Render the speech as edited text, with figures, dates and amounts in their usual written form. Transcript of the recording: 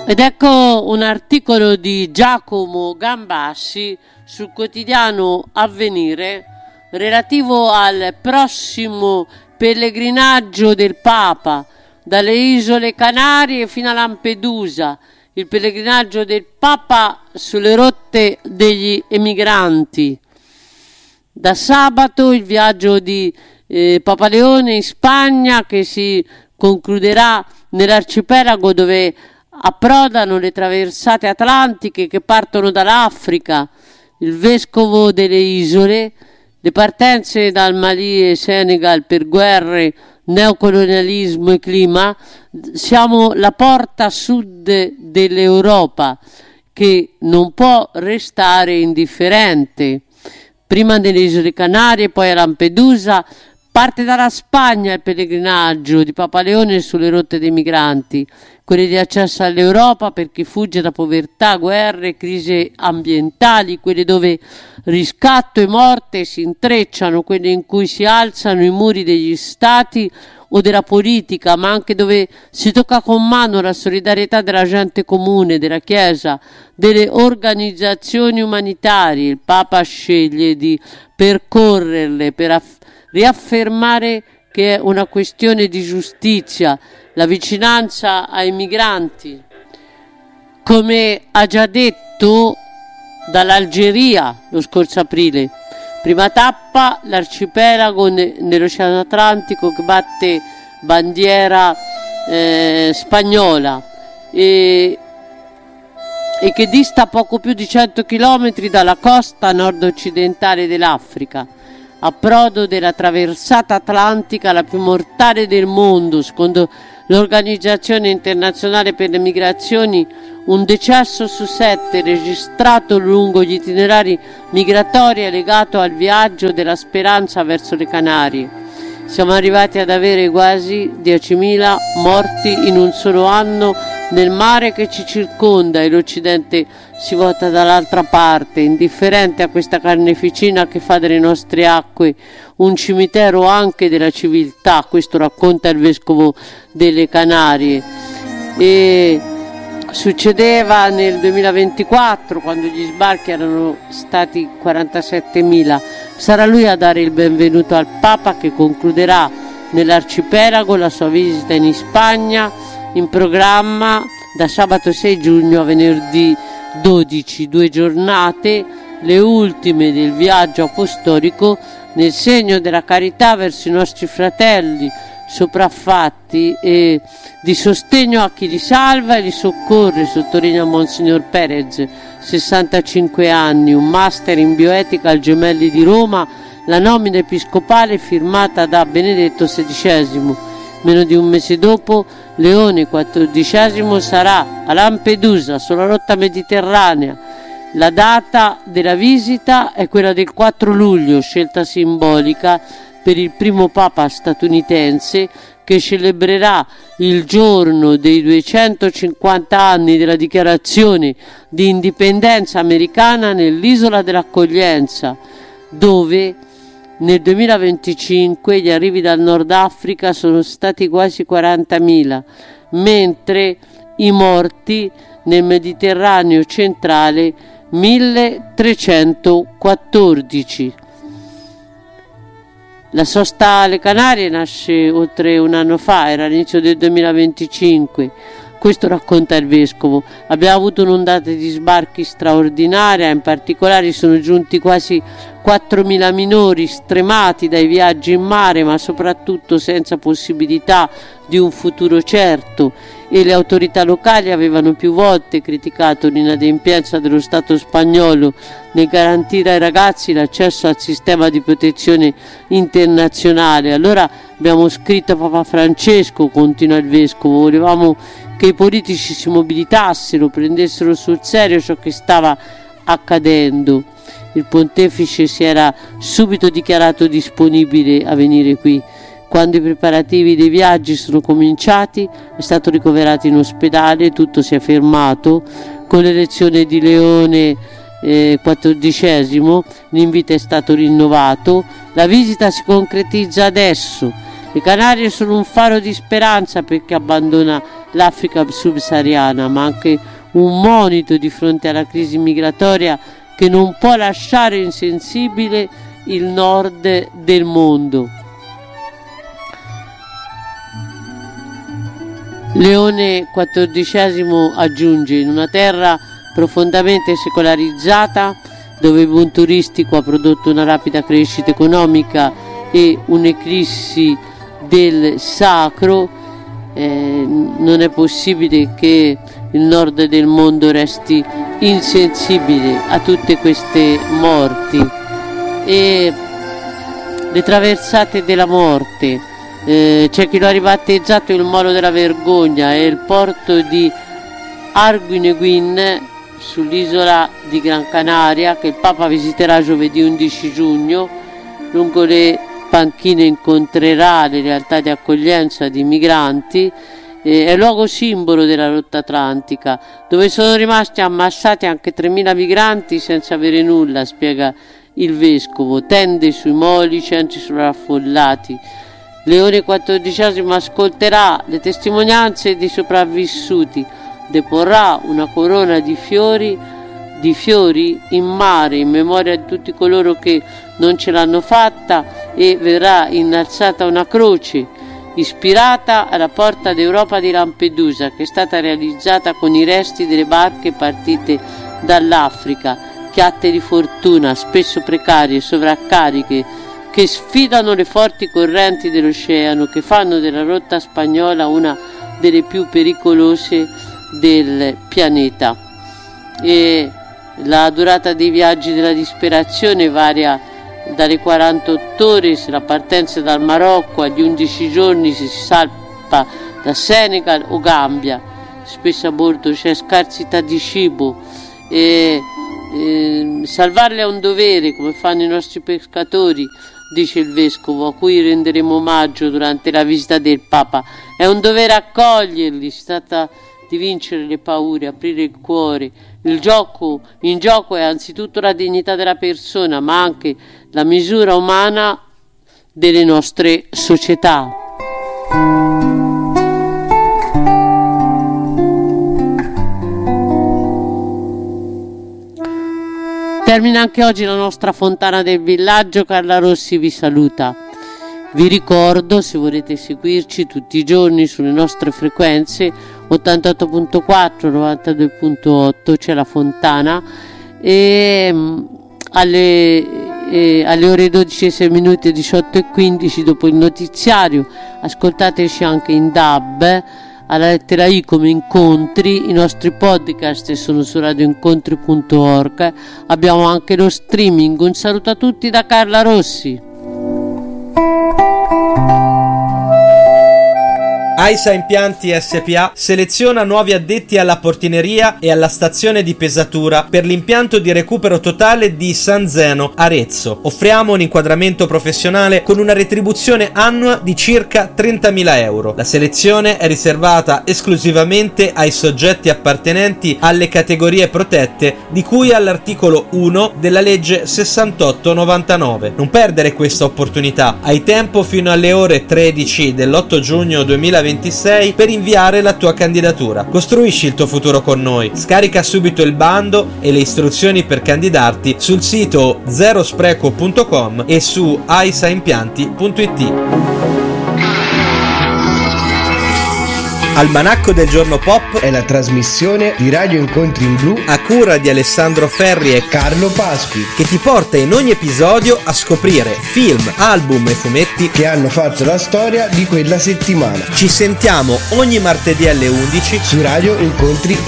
Ed ecco un articolo di Giacomo Gambassi sul quotidiano Avvenire relativo al prossimo pellegrinaggio del Papa dalle isole Canarie fino a Lampedusa, il pellegrinaggio del Papa sulle rotte degli emigranti. Da sabato il viaggio di Papa Leone in Spagna, che si concluderà nell'arcipelago dove approdano le traversate atlantiche che partono dall'Africa. Il vescovo delle isole, le partenze dal Mali e Senegal per guerre, neocolonialismo e clima. Siamo la porta sud dell'Europa che non può restare indifferente. Prima nelle isole Canarie, poi a Lampedusa. Parte dalla Spagna il pellegrinaggio di Papa Leone sulle rotte dei migranti, quelle di accesso all'Europa per chi fugge da povertà, guerre, crisi ambientali, quelle dove riscatto e morte si intrecciano, quelle in cui si alzano i muri degli stati o della politica, ma anche dove si tocca con mano la solidarietà della gente comune, della Chiesa, delle organizzazioni umanitarie. Il Papa sceglie di percorrerle per riaffermare che è una questione di giustizia, la vicinanza ai migranti. Come ha già detto dall'Algeria lo scorso aprile, prima tappa l'arcipelago nell'Oceano Atlantico che batte bandiera spagnola e che dista poco più di 100 chilometri dalla costa nord-occidentale dell'Africa. Approdo della traversata atlantica, la più mortale del mondo, secondo l'Organizzazione Internazionale per le Migrazioni. Un decesso su 7 registrato lungo gli itinerari migratori è legato al viaggio della speranza verso le Canarie. Siamo arrivati ad avere quasi 10.000 morti in un solo anno nel mare che ci circonda e l'Occidente si volta dall'altra parte, indifferente a questa carneficina che fa delle nostre acque un cimitero anche della civiltà. Questo racconta il vescovo delle Canarie. E succedeva nel 2024, quando gli sbarchi erano stati 47.000. Sarà lui a dare il benvenuto al Papa, che concluderà nell'arcipelago la sua visita in Spagna, in programma da sabato 6 giugno a venerdì 12, 2 giornate, le ultime del viaggio apostolico, nel segno della carità verso i nostri fratelli sopraffatti e di sostegno a chi li salva e li soccorre, sottolinea Monsignor Perez, 65 anni, un master in bioetica al Gemelli di Roma, la nomina episcopale firmata da Benedetto XVI. Meno di un mese dopo Leone XIV sarà a Lampedusa, sulla rotta mediterranea. La data della visita è quella del 4 luglio, scelta simbolica per il primo Papa statunitense, che celebrerà il giorno dei 250 anni della dichiarazione di indipendenza americana nell'isola dell'accoglienza, dove nel 2025 gli arrivi dal Nord Africa sono stati quasi 40.000, mentre i morti nel Mediterraneo centrale 1.314. La sosta alle Canarie nasce oltre un anno fa, era all'inizio del 2025. Questo racconta il vescovo. Abbiamo avuto un'ondata di sbarchi straordinaria, in particolare sono giunti quasi 4.000 minori stremati dai viaggi in mare, ma soprattutto senza possibilità di un futuro certo, e le autorità locali avevano più volte criticato l'inadempienza dello Stato spagnolo nel garantire ai ragazzi l'accesso al sistema di protezione internazionale. Allora abbiamo scritto a Papa Francesco, continua il vescovo, volevamo che i politici si mobilitassero, prendessero sul serio ciò che stava accadendo. Il pontefice si era subito dichiarato disponibile a venire qui. Quando i preparativi dei viaggi sono cominciati, è stato ricoverato in ospedale, tutto si è fermato. Con l'elezione di Leone XIV l'invito è stato rinnovato. La visita si concretizza adesso. Le Canarie sono un faro di speranza per chi abbandona l'Africa subsahariana, ma anche un monito di fronte alla crisi migratoria che non può lasciare insensibile il nord del mondo. Leone XIV aggiunge: in una terra profondamente secolarizzata, dove il boom turistico ha prodotto una rapida crescita economica e un'eclissi del sacro, non è possibile che il nord del mondo resti insensibile a tutte queste morti. E le traversate della morte, c'è chi lo ha ribattezzato il molo della vergogna, è il porto di Arguineguín sull'isola di Gran Canaria, che il Papa visiterà giovedì 11 giugno. Lungo le panchine incontrerà le realtà di accoglienza di migranti, è luogo simbolo della rotta atlantica, dove sono rimasti ammassati anche 3.000 migranti senza avere nulla, spiega il vescovo. Tende sui moli, centri sovraffollati. Leone XIV ascolterà le testimonianze dei sopravvissuti, deporrà una corona di fiori in mare in memoria di tutti coloro che non ce l'hanno fatta, e verrà innalzata una croce ispirata alla Porta d'Europa di Lampedusa, che è stata realizzata con i resti delle barche partite dall'Africa, chiatte di fortuna, spesso precarie, sovraccariche, che sfidano le forti correnti dell'oceano, che fanno della rotta spagnola una delle più pericolose del pianeta. E la durata dei viaggi della disperazione varia dalle 48 ore se la partenza dal Marocco, agli 11 giorni se si salpa da Senegal o Gambia. Spesso a bordo c'è scarsità di cibo e salvarle è un dovere, come fanno i nostri pescatori, dice il vescovo, a cui renderemo omaggio durante la visita del Papa. È un dovere accoglierli, si tratta di vincere le paure, aprire il cuore. In gioco è anzitutto la dignità della persona, ma anche la misura umana delle nostre società. Termina anche oggi la nostra fontana del villaggio. Carla Rossi vi saluta. Vi ricordo, se volete seguirci tutti i giorni sulle nostre frequenze 88.4, 92.8, c'è la fontana, e alle ore 12:06 e 18:15 dopo il notiziario ascoltateci anche in DAB alla lettera I come incontri. I nostri podcast sono su radioincontri.org, abbiamo anche lo streaming. Un saluto a tutti da Carla Rossi. AISA Impianti SPA seleziona nuovi addetti alla portineria e alla stazione di pesatura per l'impianto di recupero totale di San Zeno, Arezzo. Offriamo un inquadramento professionale con una retribuzione annua di circa 30.000 euro. La selezione è riservata esclusivamente ai soggetti appartenenti alle categorie protette di cui all'articolo 1 della legge 6899. Non perdere questa opportunità. Hai tempo fino alle ore 13 dell'8 giugno 2026 per inviare la tua candidatura. Costruisci il tuo futuro con noi. Scarica subito il bando e le istruzioni per candidarti sul sito zerospreco.com e su aisaimpianti.it. Almanacco del giorno pop è la trasmissione di Radio Incontri in Blu a cura di Alessandro Ferri e Carlo Pasqui, che ti porta in ogni episodio a scoprire film, album e fumetti che hanno fatto la storia di quella settimana. Ci sentiamo ogni martedì alle 11 su Radio Incontri